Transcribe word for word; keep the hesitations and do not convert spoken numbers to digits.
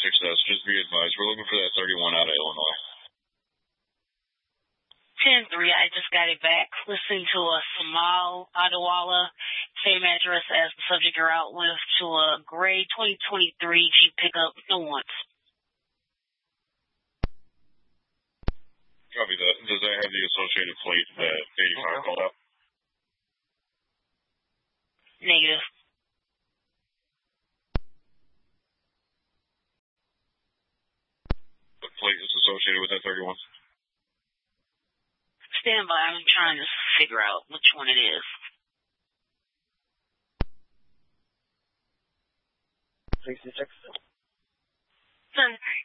success. Just be advised. We're looking for that thirty-one out of Illinois. ten three, I just got it back. Listening to a Samal Adewale, same address as the subject you're out with, to a gray twenty twenty-three Jeep pickup, no wants. Copy that. Does that have the associated plate that eighty-five called out? Negative. The plate is associated with that thirty-one? Stand by. I'm trying to figure out which one it is. Please check. Sir,